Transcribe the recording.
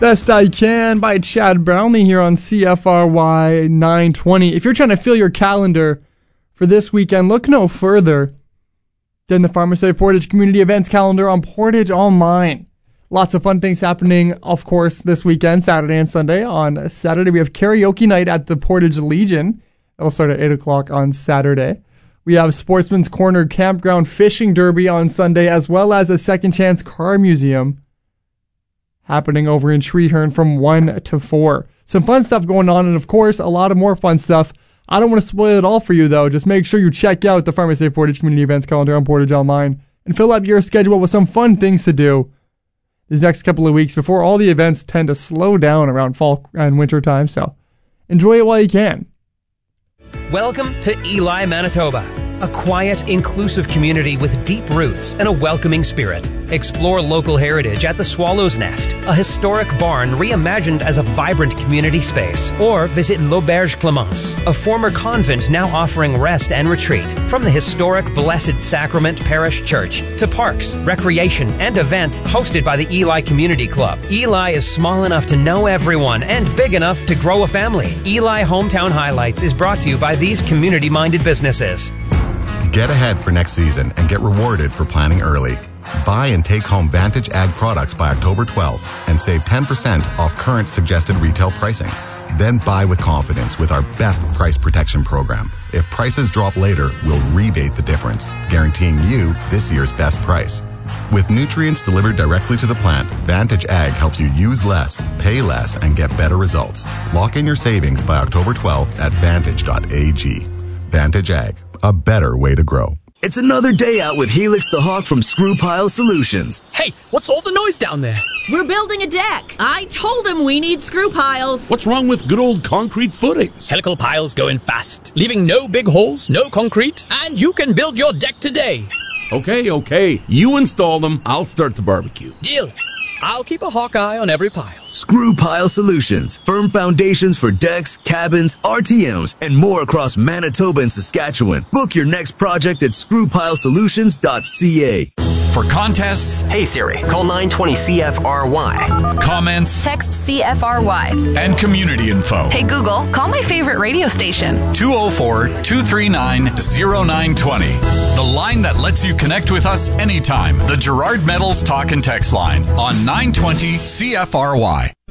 Best I Can by Chad Brownlee here on CFRY 920. If you're trying to fill your calendar for this weekend, look no further than the Farmers Save Portage Community Events calendar on Portage Online. Lots of fun things happening, of course, this weekend, Saturday and Sunday. On Saturday, we have karaoke night at the Portage Legion. It'll start at 8 o'clock on Saturday. We have Sportsman's Corner Campground Fishing Derby on Sunday, as well as a Second Chance Car Museum happening over in Treeherne from 1 to 4. Some fun stuff going on, and of course, a lot of more fun stuff. I don't want to spoil it all for you, though. Just make sure you check out the Farmers Save Portage Community Events calendar on Portage Online and fill up your schedule with some fun things to do these next couple of weeks before all the events tend to slow down around fall and winter time. So enjoy it while you can. Welcome to Eli, Manitoba, a quiet, inclusive community with deep roots and a welcoming spirit. Explore local heritage at the Swallow's Nest, a historic barn reimagined as a vibrant community space. Or visit L'Auberge Clemence, a former convent now offering rest and retreat. From the historic Blessed Sacrament Parish Church to parks, recreation, and events hosted by the Eli Community Club. Eli is small enough to know everyone and big enough to grow a family. Eli Hometown Highlights is brought to you by these community-minded businesses. Get ahead for next season and get rewarded for planning early. Buy and take home Vantage Ag products by October 12th and save 10% off current suggested retail pricing. Then buy with confidence with our best price protection program. If prices drop later, we'll rebate the difference, guaranteeing you this year's best price. With nutrients delivered directly to the plant, Vantage Ag helps you use less, pay less, and get better results. Lock in your savings by October 12th at vantage.ag. Vantage Ag, a better way to grow. It's another day out with Helix the Hawk from Screw Pile Solutions. Hey, what's all the noise down there? We're building a deck. I told him we need screw piles. What's wrong with good old concrete footings? Helical piles go in fast, leaving no big holes, no concrete, and you can build your deck today. Okay. You install them, I'll start the barbecue. Deal. I'll keep a hawk eye on every pile. Screw Pile Solutions. Firm foundations for decks, cabins, RTMs, and more across Manitoba and Saskatchewan. Book your next project at screwpilesolutions.ca. For contests, hey Siri, call 920-CFRY. Comments, text CFRY. And community info. Hey Google, call my favorite radio station. 204-239-0920. The line that lets you connect with us anytime. The Gerard Metals Talk and Text line on 920 CFRY.